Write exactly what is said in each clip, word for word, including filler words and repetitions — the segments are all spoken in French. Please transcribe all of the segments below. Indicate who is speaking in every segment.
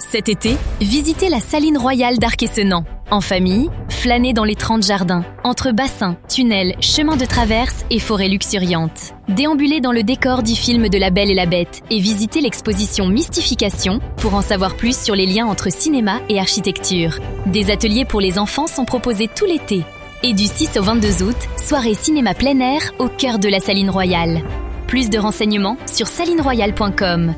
Speaker 1: Cet été, visitez la Saline Royale d'Arc-et-Senans. En famille, flânez dans les trente jardins, entre bassins, tunnels, chemins de traverse et forêts luxuriantes. Déambulez dans le décor du film de La Belle et la Bête et visitez l'exposition Mystification pour en savoir plus sur les liens entre cinéma et architecture. Des ateliers pour les enfants sont proposés tout l'été. Et du six au vingt-deux août, soirée cinéma plein air au cœur de la Saline Royale. Plus de renseignements sur saline royale point com.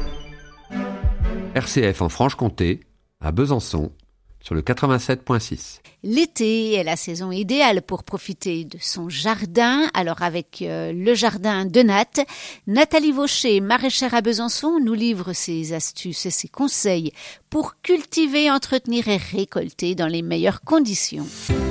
Speaker 2: R C F en Franche-Comté, à Besançon, sur le quatre-vingt-sept virgule six.
Speaker 3: L'été est la saison idéale pour profiter de son jardin. Alors avec euh, le jardin de Nat, Nathalie Vaucher, maraîchère à Besançon, nous livre ses astuces et ses conseils pour cultiver, entretenir et récolter dans les meilleures conditions.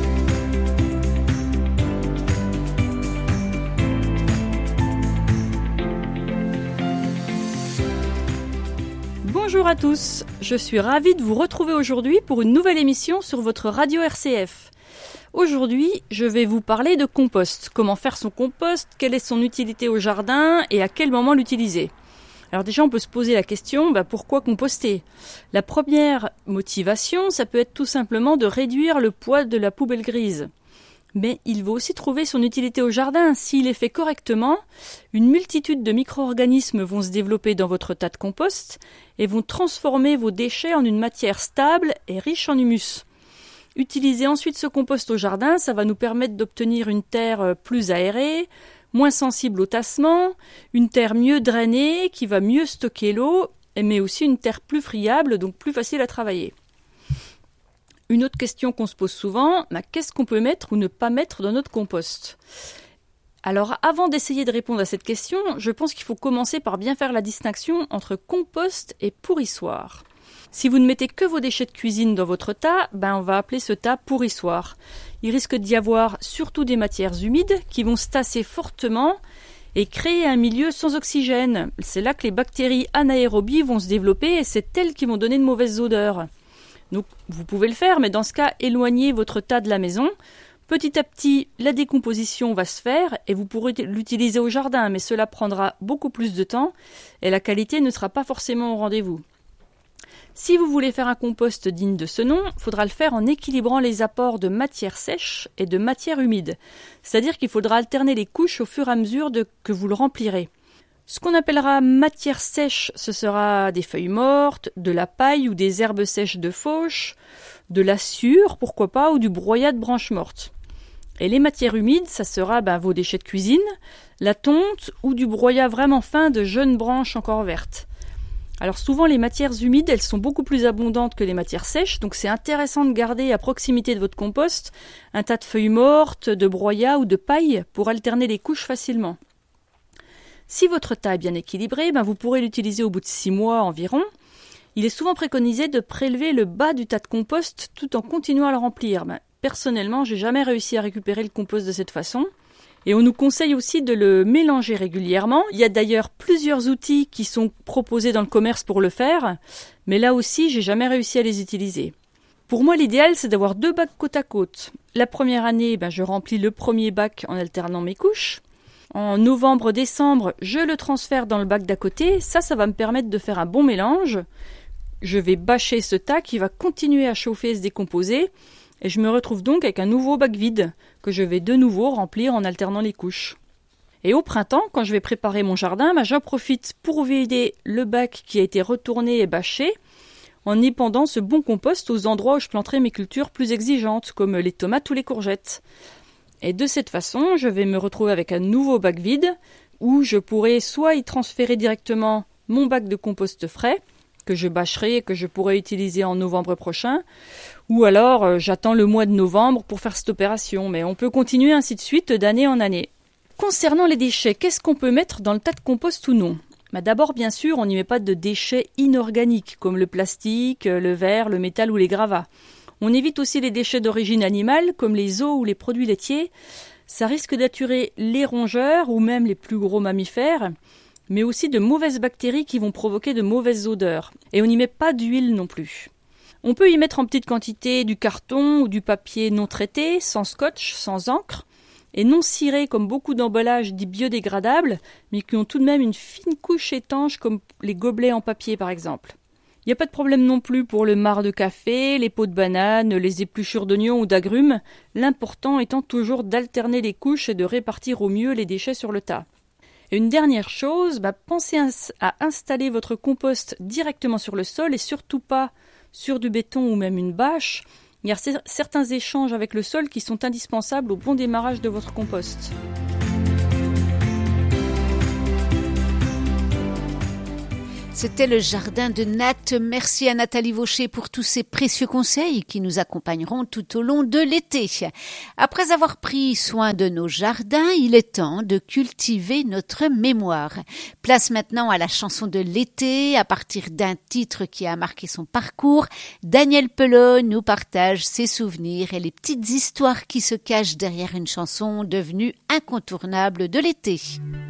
Speaker 4: Bonjour à tous, je suis ravie de vous retrouver aujourd'hui pour une nouvelle émission sur votre radio R C F. Aujourd'hui, je vais vous parler de compost, comment faire son compost, quelle est son utilité au jardin et à quel moment l'utiliser. Alors déjà, on peut se poser la question, bah pourquoi composter ? La première motivation, ça peut être tout simplement de réduire le poids de la poubelle grise. Mais il va aussi trouver son utilité au jardin. S'il est fait correctement, une multitude de micro-organismes vont se développer dans votre tas de compost et vont transformer vos déchets en une matière stable et riche en humus. Utiliser ensuite ce compost au jardin, ça va nous permettre d'obtenir une terre plus aérée, moins sensible au tassement, une terre mieux drainée qui va mieux stocker l'eau, mais aussi une terre plus friable, donc plus facile à travailler. Une autre question qu'on se pose souvent, bah, qu'est-ce qu'on peut mettre ou ne pas mettre dans notre compost ? Alors avant d'essayer de répondre à cette question, je pense qu'il faut commencer par bien faire la distinction entre compost et pourrissoir. Si vous ne mettez que vos déchets de cuisine dans votre tas, ben on va appeler ce tas pourrissoir. Il risque d'y avoir surtout des matières humides qui vont se tasser fortement et créer un milieu sans oxygène. C'est là que les bactéries anaérobies vont se développer et c'est elles qui vont donner de mauvaises odeurs. Donc vous pouvez le faire, mais dans ce cas, éloignez votre tas de la maison. Petit à petit, la décomposition va se faire et vous pourrez l'utiliser au jardin, mais cela prendra beaucoup plus de temps et la qualité ne sera pas forcément au rendez-vous. Si vous voulez faire un compost digne de ce nom, il faudra le faire en équilibrant les apports de matière sèche et de matière humide. C'est-à-dire qu'il faudra alterner les couches au fur et à mesure de, que vous le remplirez. Ce qu'on appellera matière sèche, ce sera des feuilles mortes, de la paille ou des herbes sèches de fauche, de la sciure, pourquoi pas, ou du broyat de branches mortes. Et les matières humides, ça sera ben, vos déchets de cuisine, la tonte ou du broyat vraiment fin de jeunes branches encore vertes. Alors souvent les matières humides, elles sont beaucoup plus abondantes que les matières sèches, donc c'est intéressant de garder à proximité de votre compost un tas de feuilles mortes, de broyat ou de paille pour alterner les couches facilement. Si votre tas est bien équilibré, ben vous pourrez l'utiliser au bout de six mois environ. Il est souvent préconisé de prélever le bas du tas de compost tout en continuant à le remplir. Ben, personnellement, j'ai jamais réussi à récupérer le compost de cette façon. Et on nous conseille aussi de le mélanger régulièrement. Il y a d'ailleurs plusieurs outils qui sont proposés dans le commerce pour le faire, mais là aussi, j'ai jamais réussi à les utiliser. Pour moi, l'idéal, c'est d'avoir deux bacs côte à côte. La première année, ben, je remplis le premier bac en alternant mes couches. En novembre-décembre, je le transfère dans le bac d'à côté. Ça, ça va me permettre de faire un bon mélange. Je vais bâcher ce tas qui va continuer à chauffer et se décomposer. Et je me retrouve donc avec un nouveau bac vide que je vais de nouveau remplir en alternant les couches. Et au printemps, quand je vais préparer mon jardin, ben, j'en profite pour vider le bac qui a été retourné et bâché en épandant ce bon compost aux endroits où je planterai mes cultures plus exigeantes, comme les tomates ou les courgettes. Et de cette façon, je vais me retrouver avec un nouveau bac vide où je pourrai soit y transférer directement mon bac de compost frais que je bâcherai et que je pourrai utiliser en novembre prochain, ou alors euh, j'attends le mois de novembre pour faire cette opération, mais on peut continuer ainsi de suite d'année en année. Concernant les déchets, qu'est-ce qu'on peut mettre dans le tas de compost ou non ? Bah d'abord, bien sûr, on n'y met pas de déchets inorganiques comme le plastique, le verre, le métal ou les gravats. On évite aussi les déchets d'origine animale, comme les os ou les produits laitiers. Ça risque d'attirer les rongeurs ou même les plus gros mammifères, mais aussi de mauvaises bactéries qui vont provoquer de mauvaises odeurs. Et on n'y met pas d'huile non plus. On peut y mettre en petite quantité du carton ou du papier non traité, sans scotch, sans encre, et non ciré comme beaucoup d'emballages dits biodégradables, mais qui ont tout de même une fine couche étanche comme les gobelets en papier par exemple. Il Il n'y a pas de problème non plus pour le marc de café, les pots de banane, les épluchures d'oignons ou d'agrumes, l'important étant toujours d'alterner les couches et de répartir au mieux les déchets sur le tas. Et une dernière chose, bah, pensez à installer votre compost directement sur le sol et surtout pas sur du béton ou même une bâche. Il y a certains échanges avec le sol qui sont indispensables au bon démarrage de votre compost.
Speaker 3: C'était le jardin de Nat. Merci à Nathalie Vaucher pour tous ces précieux conseils qui nous accompagneront tout au long de l'été. Après avoir pris soin de nos jardins, il est temps de cultiver notre mémoire. Place maintenant à la chanson de l'été. À partir d'un titre qui a marqué son parcours, Daniel Pelot nous partage ses souvenirs et les petites histoires qui se cachent derrière une chanson devenue incontournable de l'été.